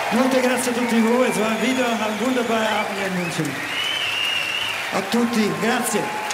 Molte grazie a tutti voi, es war wieder ein wunderbarer Abend hier in München. A tutti, grazie.